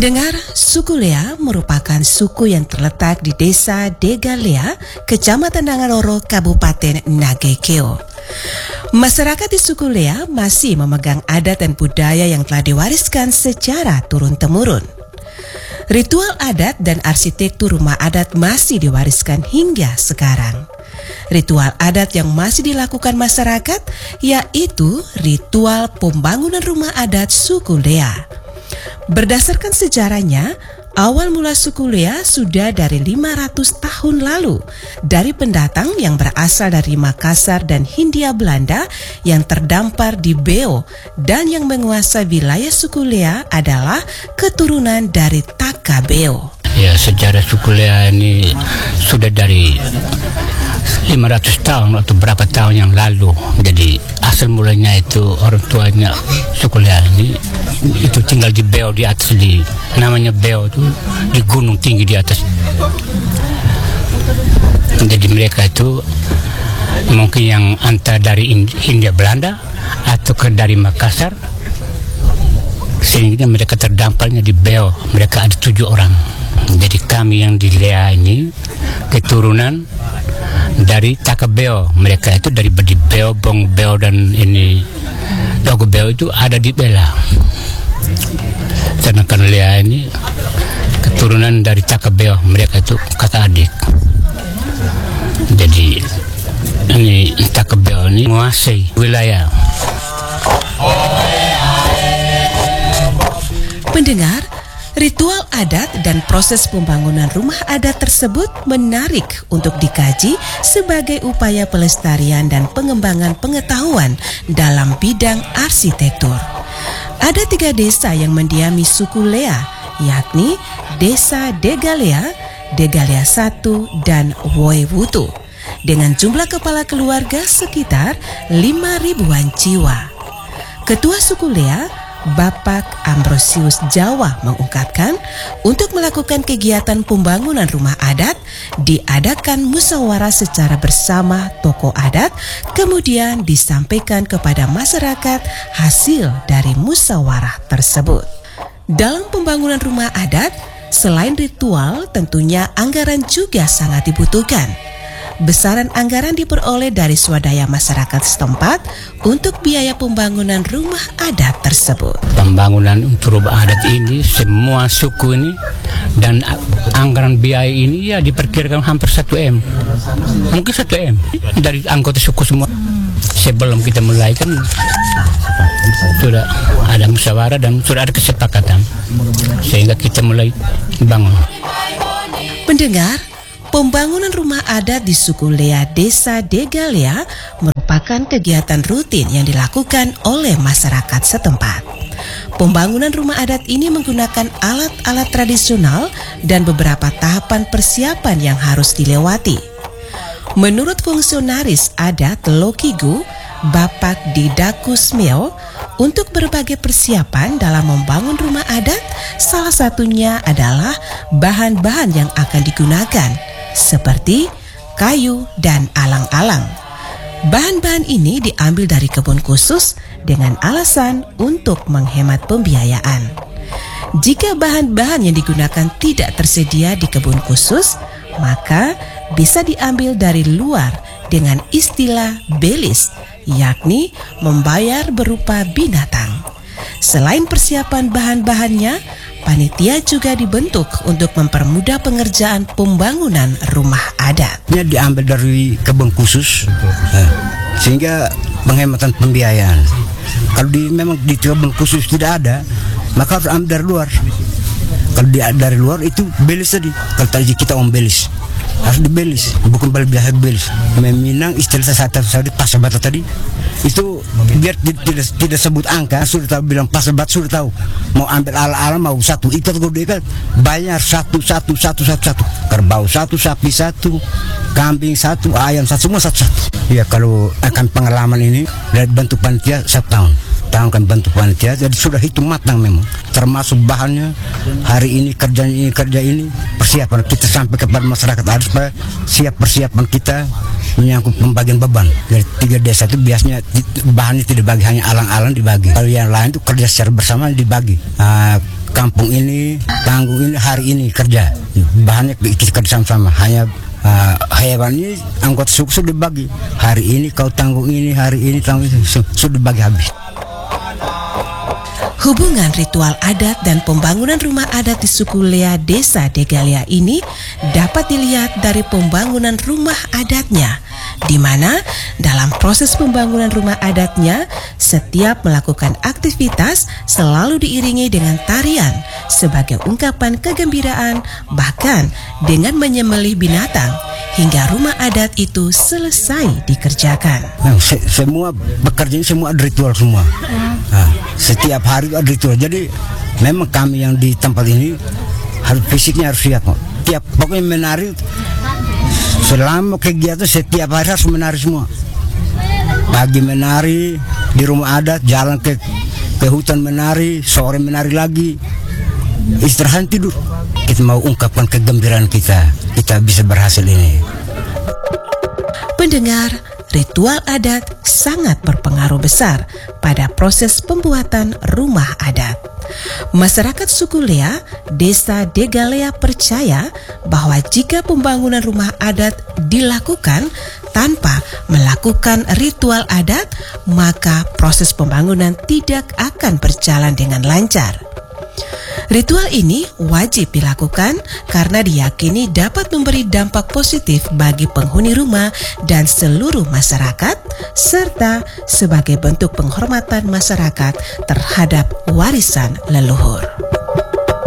Pendengar, suku Lea merupakan suku yang terletak di desa Degalea, Kecamatan Nangaloro, Kabupaten Nagekeo. Masyarakat di suku Lea masih memegang adat dan budaya yang telah diwariskan secara turun-temurun. Ritual adat dan arsitektur rumah adat masih diwariskan hingga sekarang. Ritual adat yang masih dilakukan masyarakat yaitu ritual pembangunan rumah adat suku Lea. Berdasarkan sejarahnya, awal mula suku Lea sudah dari 500 tahun lalu dari pendatang yang berasal dari Makassar dan Hindia Belanda yang terdampar di Beo, dan yang menguasai wilayah suku Lea adalah keturunan dari Taka Beo. Ya, sejarah suku Lea ini sudah dari 500 tahun atau berapa tahun yang lalu. Jadi asal mulanya itu orang tuanya suku Lea ini itu tinggal di Beo, di atas, di namanya Beo itu di gunung tinggi di atas. Jadi mereka itu mungkin yang antara dari Hindia Belanda atau dari Makassar, sehingga mereka terdamparnya di Beo. Mereka ada 7 orang. Jadi kami yang di Lea ini keturunan dari Taka Beo. Mereka itu dari Bedi Beo, Bong Beo, dan ini Dogo Beo itu ada di Bela. Sedangkan Lea ini keturunan dari Taka Beo. Mereka itu kakak adik. Jadi ini Taka Beo ini menguasai wilayah. Pendengar, ritual adat dan proses pembangunan rumah adat tersebut menarik untuk dikaji sebagai upaya pelestarian dan pengembangan pengetahuan dalam bidang arsitektur. Ada 3 desa yang mendiami suku Lea, yakni Desa Degalea, Degalea 1, dan Woiwutu, dengan jumlah kepala keluarga sekitar 5.000-an jiwa. Ketua suku Lea, Bapak Ambrosius Jawa, mengungkapkan untuk melakukan kegiatan pembangunan rumah adat diadakan musyawarah secara bersama tokoh adat, kemudian disampaikan kepada masyarakat hasil dari musyawarah tersebut. Dalam pembangunan rumah adat, selain ritual, tentunya anggaran juga sangat dibutuhkan. Besaran anggaran diperoleh dari swadaya masyarakat setempat untuk biaya pembangunan rumah adat tersebut. Pembangunan untuk rumah adat ini semua suku ini dan anggaran biaya ini ya diperkirakan hampir 1 M. Mungkin 1 M dari anggota suku semua. Sebelum kita mulai kan sudah ada musyawarah dan sudah ada kesepakatan sehingga kita mulai bangun. Pendengar, pembangunan rumah adat di suku Lea Desa Degalea merupakan kegiatan rutin yang dilakukan oleh masyarakat setempat. Pembangunan rumah adat ini menggunakan alat-alat tradisional dan beberapa tahapan persiapan yang harus dilewati. Menurut fungsionaris adat Lokigu, Bapak Didakus Meo, untuk berbagai persiapan dalam membangun rumah adat, salah satunya adalah bahan-bahan yang akan digunakan, seperti kayu dan alang-alang. Bahan-bahan ini diambil dari kebun khusus dengan alasan untuk menghemat pembiayaan. Jika bahan-bahan yang digunakan tidak tersedia di kebun khusus, maka bisa diambil dari luar dengan istilah belis, yakni membayar berupa binatang. Selain persiapan bahan-bahannya, panitia juga dibentuk untuk mempermudah pengerjaan pembangunan rumah adat. Ini diambil dari kebun khusus, sehingga penghematan pembiayaan. Kalau memang di kebun khusus tidak ada, maka harus ambil dari luar. Kalau dari luar itu belis tadi. Kalau tadi kita belis, harus dibelis, bukan biasa belis. Meminang istilah saya tadi pasabata tadi itu biar tidak sebut angka, sudah tahu bilang pasabat, sudah tahu mau ambil ala-ala mau satu ikat gede kan bayar satu kerbau satu, sapi satu, kambing satu, ayam satu, semua satu. Ya kalau akan pengalaman ini dari bentuk panitia 1 tahun kan bentuk panitia, jadi sudah hitung matang memang, termasuk bahannya. Hari ini kerja ini persiapan kita sampai kepada masyarakat harus siap persiapan kita menyangkut pembagian beban. Dari 3 desa itu biasanya bahannya tidak dibagi, hanya alang-alang dibagi. Kalau yang lain itu kerja secara bersama dibagi. kampung ini, tanggung ini, hari ini kerja. Bahannya kita kerja sama-sama. Hanya hewan ini anggota suku sudah dibagi. Hari ini kau tanggung ini, hari ini tanggung ini, sudah dibagi habis. Hubungan ritual adat dan pembangunan rumah adat di suku Lea Desa Degalia ini dapat dilihat dari pembangunan rumah adatnya, di mana dalam proses pembangunan rumah adatnya, setiap melakukan aktivitas selalu diiringi dengan tarian sebagai ungkapan kegembiraan, bahkan dengan menyembelih binatang hingga rumah adat itu selesai dikerjakan. Nah, semua bekerja semua ada ritual semua. Nah, setiap hari ada ritual. Jadi memang kami yang di tempat ini harus fisiknya harus siap. Tiap pokoknya menari selama kegiatan setiap hari harus menari semua. Pagi menari di rumah adat, jalan ke hutan menari, sore menari lagi, istirahat tidur. Kita mau ungkapkan kegembiraan kita bisa berhasil ini. Pendengar, ritual adat sangat berpengaruh besar pada proses pembuatan rumah adat. Masyarakat suku Lea, Desa Degalia percaya bahwa jika pembangunan rumah adat dilakukan tanpa melakukan ritual adat, maka proses pembangunan tidak akan berjalan dengan lancar. Ritual ini wajib dilakukan karena diyakini dapat memberi dampak positif bagi penghuni rumah dan seluruh masyarakat, serta sebagai bentuk penghormatan masyarakat terhadap warisan leluhur.